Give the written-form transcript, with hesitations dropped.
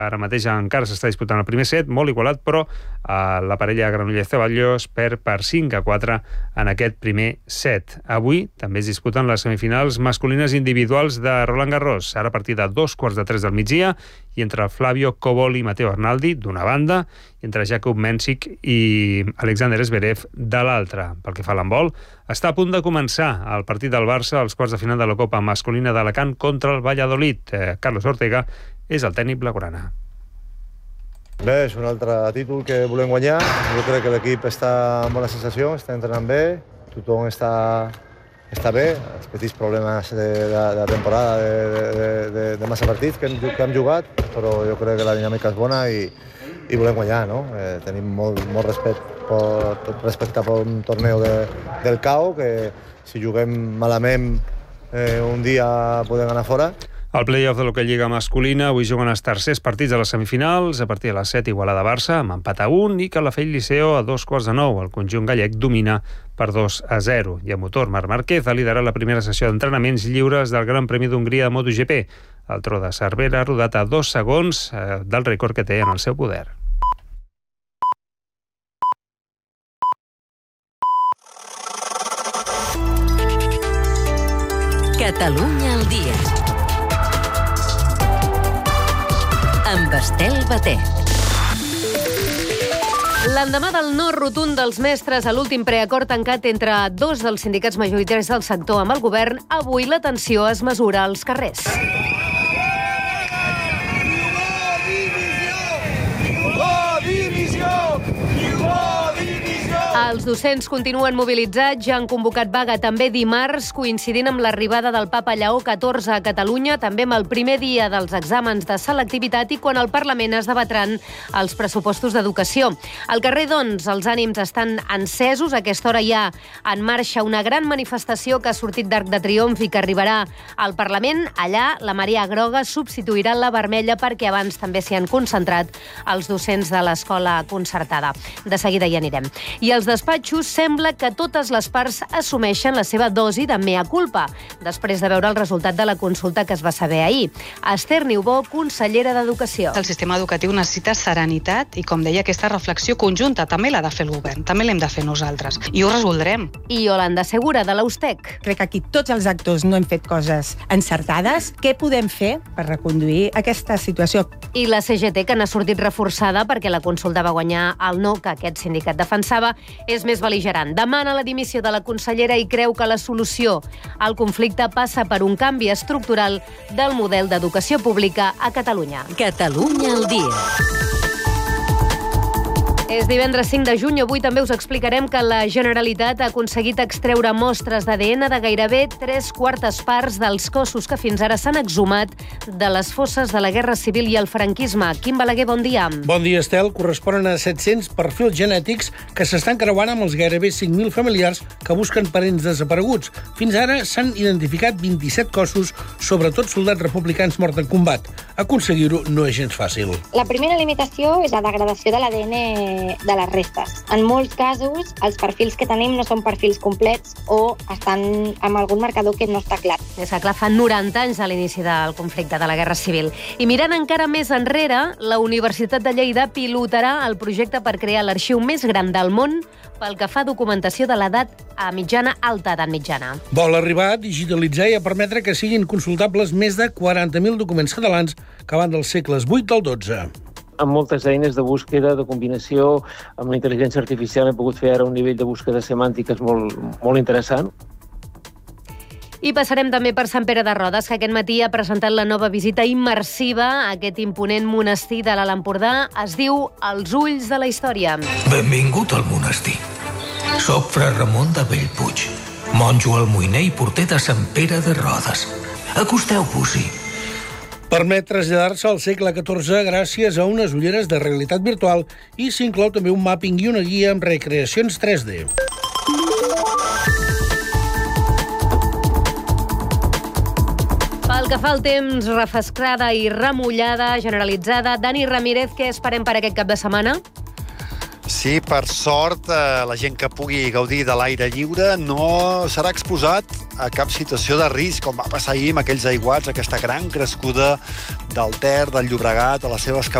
Ara mateix encara s'està disputant el primer set, molt igualat, però la parella Granollers-Ceballos perd per 5-4 en aquest primer set. Avui també es disputen les semifinals masculines individuals de Roland Garros, ara a partir de 2:15 del migdia, i entre Flavio Cobolli i Matteo Arnaldi, d'una banda, i entre Jakub Mensik i Alexander Zverev, de l'altra. Pel que fa a l'handbol, està a punt de començar el partit del Barça als quarts de final de la Copa Masculina d'Alacant contra el Valladolid. Carlos Ortega és el tècnic blaugrana. Bé, és un altre títol que volem guanyar. Jo crec que l'equip està amb bona sensació, està entrenant bé, tothom està bé. Els petits problemes de temporada, de massa partits que hem jugat, però jo crec que la dinàmica és bona i volem guanyar, no? Tenim molt respecte cap a un torneo del CAO, que si juguem malament un dia podem anar fora. El play-off de l'Hockey Lliga masculina, avui juguen els tercers partits de les semifinals, a partir de les 7 Igualada-Barça, amb empat a 1, i Calafell-Liceo a 2:15. El conjunt gallec domina per 2-0. I a motor, Marc Márquez ha liderat la primera sessió d'entrenaments lliures del Gran Premi d'Hongria de MotoGP. El tro de Cervera ha rodat a 2 segons del rècord que té en el seu poder. Catalunya al dia. Amb Estel Batet. L'endemà del no rotund dels mestres a l'últim preacord tancat entre dos dels sindicats majoritaris del sector amb el govern, avui la tensió es mesura als carrers. Els docents continuen mobilitzats, ja han convocat vaga també dimarts, coincidint amb l'arribada del papa Lleó XIV a Catalunya, també amb el primer dia dels exàmens de selectivitat i quan al Parlament es debatran els pressupostos d'educació. Al carrer, doncs, els ànims estan encesos. A aquesta hora hi ha en marxa una gran manifestació que ha sortit d'Arc de Triomf i que arribarà al Parlament. Allà, la marea groga substituirà la vermella perquè abans també s'hi han concentrat els docents de l'escola concertada. De seguida hi anirem. I els despatxos sembla que totes les parts assumeixen la seva dosi de mea culpa, després de veure el resultat de la consulta que es va saber ahir. Esther Niubó, consellera d'Educació. El sistema educatiu necessita serenitat i, com deia, aquesta reflexió conjunta també l'ha de fer el govern, també l'hem de fer nosaltres. I ho resoldrem. I Yolanda Segura, de l'Eustec. Crec que aquí tots els actors no hem fet coses encertades. Què podem fer per reconduir aquesta situació? I la CGT, que n'ha sortit reforçada perquè la consulta va guanyar el no que aquest sindicat defensava, és més bel·ligerant. Demana la dimissió de la consellera i creu que la solució al conflicte passa per un canvi estructural del model d'educació pública a Catalunya. Catalunya al dia. És divendres 5 de juny. Avui també us explicarem que la Generalitat ha aconseguit extreure mostres d'ADN de gairebé 3/4 parts dels cossos que fins ara s'han exhumat de les fosses de la Guerra Civil i el franquisme. Quim Balaguer, bon dia. Bon dia, Estel. Corresponen a 700 perfils genètics que s'estan creuant amb els gairebé 5.000 familiars que busquen parents desapareguts. Fins ara s'han identificat 27 cossos, sobretot soldats republicans morts en combat. Aconseguir-ho no és gens fàcil. La primera limitació és la degradació de l'ADN de les restes. En molts casos, els perfils que tenim no són perfils complets o estan amb algun marcador que no està clar. És clar, fa 90 anys a l'inici del conflicte de la Guerra Civil. I mirant encara més enrere, la Universitat de Lleida pilotarà el projecte per crear l'arxiu més gran del món pel que fa a documentació de l'edat mitjana, alta edat mitjana. Vol arribar a digitalitzar i a permetre que siguin consultables més de 40.000 documents catalans que van dels segles VIII al XII. Amb moltes eines de búsqueda, de combinació, amb la intel·ligència artificial hem pogut fer ara un nivell de búsqueda semàntica molt interessant. I passarem també per Sant Pere de Rodes, que aquest matí ha presentat la nova visita immersiva a aquest imponent monestir de l'Alt Empordà. Es diu Els ulls de la història. Benvingut al monestir. Soc fra Ramon de Bellpuig, monjo almoiner i porter de Sant Pere de Rodes. Acosteu-vos-hi. Permet traslladar-se al segle XIV gràcies a unes ulleres de realitat virtual i s'inclou també un màpping i una guia amb recreacions 3D. Pel que fa al temps, refrescada i remullada generalitzada. Dani Ramírez, què esperem per aquest cap de setmana? Sí, per sort, la gent que pugui gaudir de l'aire lliure no serà exposat a cap situació de risc, com va passar ahir amb aquells aiguats, aquesta gran crescuda del Ter, del Llobregat, a les seves